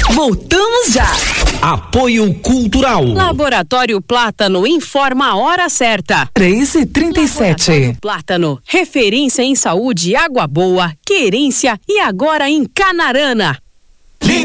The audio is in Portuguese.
Voltamos já. Apoio Cultural. Laboratório Plátano informa a hora certa. 3h37. Plátano, referência em saúde, água boa, querência e agora em Canarana.